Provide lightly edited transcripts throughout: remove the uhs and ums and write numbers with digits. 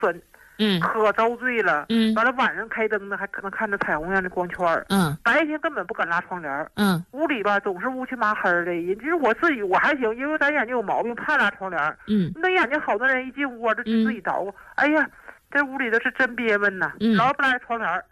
损。可遭罪了。完了晚上开灯呢，还可能看着彩虹一样的光圈。白天根本不敢拉窗帘。屋里吧总是乌漆麻黑的。就是我自己我还行，因为咱眼睛有毛病，怕拉窗帘。那眼睛好多人一进屋就自己捣鼓。哎呀，这屋里头是真憋闷呐，老不拉窗帘。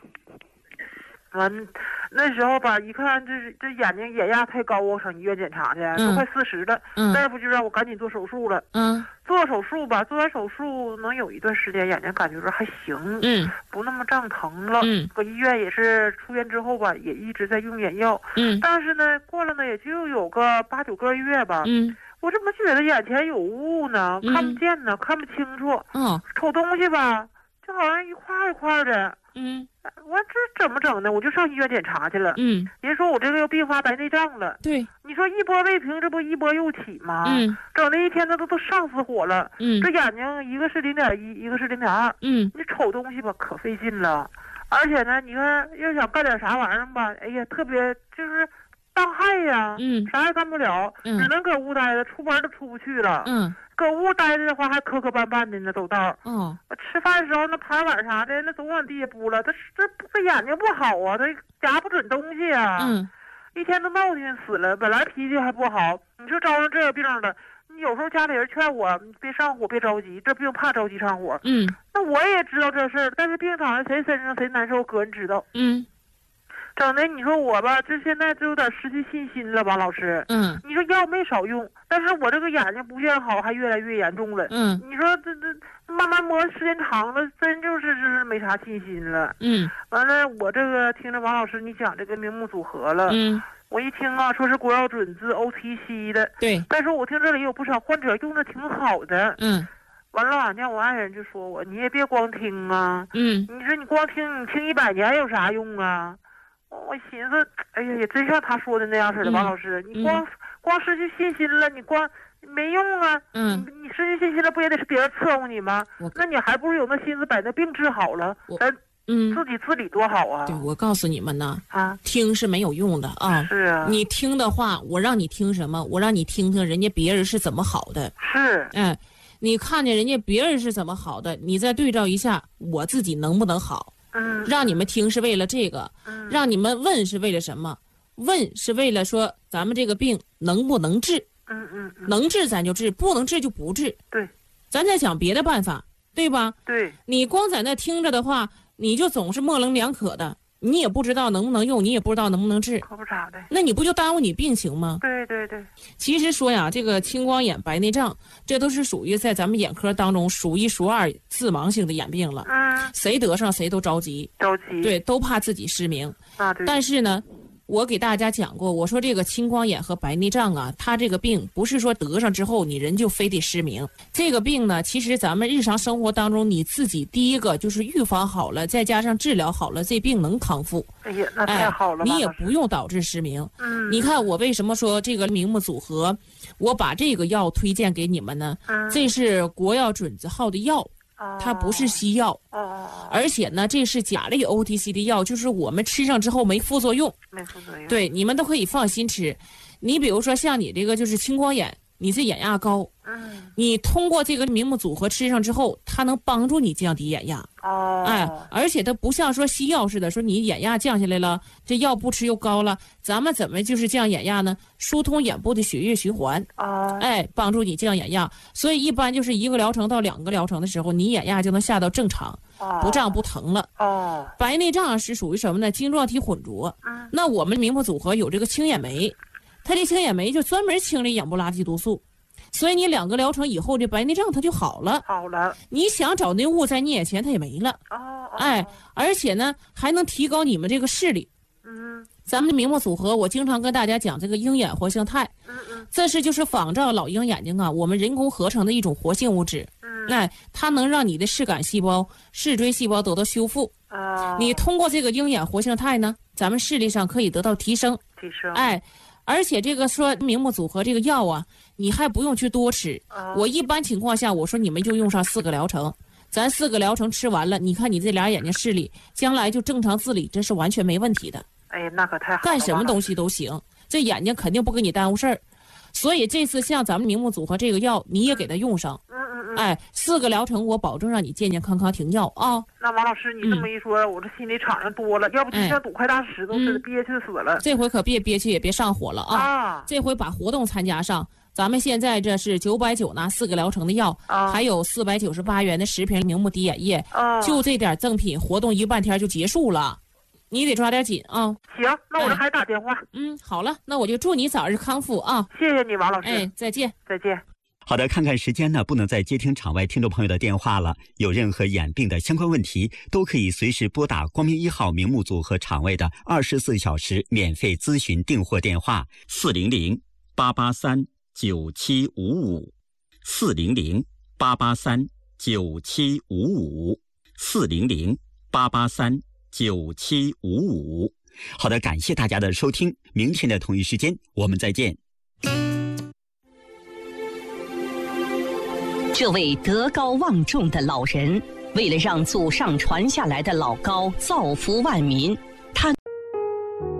完那时候吧，一看这眼睛眼压太高，我上医院检查去，都快40了。大夫就让我赶紧做手术了。做手术吧，做完手术能有一段时间，眼睛感觉着还行，不那么胀疼了。搁医院也是出院之后吧，也一直在用眼药。但是呢，过了呢也就有个8、9个月吧。我怎么觉得眼前有雾呢？看不见呢，看不清楚。瞅东西吧，就好像一块一块的。我这怎么整呢？我就上医院检查去了。人说我这个又并发白内障了。对，你说一波未平，这不一波又起吗？整的一天都上死火了。这眼睛一个是0.1，一个是0.2。你瞅东西吧，可费劲了。而且呢，你看要想干点啥玩意儿吧，哎呀，特别就是当害呀。啥也干不了，只能搁屋待着，出门都出不去了。搁屋待着的话，还磕磕绊绊的呢，走道。吃饭的时候那盘碗啥的，那总往地下扑了。这眼睛不好啊，他夹不准东西啊。一天都闹腾死了。本来脾气还不好，你说招上这个病了，你有时候家里人劝我，你别上火，别着急，这病怕着急上火。那我也知道这事儿，但是病躺在谁身上谁难受，个人知道。整的你说我吧，就现在就有点失去信心了吧，老师。你说药没少用，但是我这个眼睛不见好，还越来越严重了。你说这慢慢磨时间长了，真就是没啥信心了。完了，我这个听着王老师你讲这个明目组合了。我一听啊，说是国药准字 OTC 的。对。但是我听这里有不少患者用的挺好的。完了，俺家我爱人就说我，你也别光听啊。你说你光听，你听100年有啥用啊？我寻思，哎呀，也真像他说的那样似的，王老师，你光失去信心了，你光没用啊。你失去信心了，不也得是别人伺候你吗？那你还不如有那心思把那病治好了，咱自己自理多好啊。 对，我告诉你们呢，听是没有用的啊。是啊。你听的话，我让你听什么？我让你听听人家别人是怎么好的。是。你看见人家别人是怎么好的，你再对照一下我自己能不能好。让你们听是为了这个，让你们问是为了什么？问是为了说咱们这个病能不能治？能治咱就治，不能治就不治。对，咱再想别的办法，对吧？对，你光在那听着的话，你就总是模棱两可的，你也不知道能不能用，你也不知道能不能治，可不咋的。那你不就耽误你病情吗？对对对。其实说呀，这个青光眼、白内障，这都是属于在咱们眼科当中数1数2致盲性的眼病了。谁得上谁都着急，对，都怕自己失明。对。但是呢，我给大家讲过，我说这个青光眼和白内障啊，它这个病不是说得上之后你人就非得失明。这个病呢，其实咱们日常生活当中你自己第一个就是预防好了，再加上治疗好了，这病能康复。哎呀，那太好了。你也不用导致失明。你看我为什么说这个明目组合，我把这个药推荐给你们呢？这是国药准字号的药。它不是西药，而且呢，这是甲类 OTC 的药，就是我们吃上之后没副作用。没副作用。对，你们都可以放心吃。你比如说像你这个就是青光眼，你是眼压高，你通过这个明目组合吃上之后，它能帮助你降低眼压。而且它不像说西药似的，说你眼压降下来了，这药不吃又高了，咱们怎么就是降眼压呢？疏通眼部的血液循环，帮助你降眼压。所以一般就是1个疗程到2个疗程的时候，你眼压就能下到正常，不胀不疼了。白内障是属于什么呢？晶状体混浊。那我们明目组合有这个清眼酶，它这清眼酶就专门清理眼部垃圾毒素。所以你2个疗程以后，这白内障它就好了。好了，你想找那雾在你眼前，它也没了。而且呢，还能提高你们这个视力。咱们的明目组合，我经常跟大家讲这个鹰眼活性肽。这是就是仿照老鹰眼睛啊，我们人工合成的一种活性物质。它能让你的视感细胞、视锥细胞得到修复。你通过这个鹰眼活性肽呢，咱们视力上可以得到提升。而且这个说明目组合这个药啊，你还不用去多吃。我一般情况下，我说你们就用上4个疗程，咱4个疗程吃完了，你看你这俩眼睛视力，将来就正常自理，这是完全没问题的。哎，那可太好了，干什么东西都行，这眼睛肯定不给你耽误事儿。所以这次像咱们明目组合这个药，你也给它用上。 4个疗程我保证让你健健康康停药啊。 那王老师，你这么一说，我这心里敞亮多了，要不就像堵块大石头似的，憋屈死了。 这回可别憋屈，也别上火了啊！这回把活动参加上。咱们现在这是990拿4个疗程的药，还有498元的10瓶明目滴眼液，就这点赠品，活动1个半天就结束了，你得抓点紧啊！ 行，那我这还打电话。 好了，那我就祝你早日康复啊！ 谢谢你，王老师。 再见， 再见。 好的，看看时间呢，不能再接听场外听众朋友的电话了。有任何眼病的相关问题，都可以随时拨打光明1号明目组和场外的24小时免费咨询订货电话400-883-9755，400-883-9755。好的，感谢大家的收听，明天的同一时间我们再见。 这位德高望重的老人，为了让祖上传下来的老高造福万民，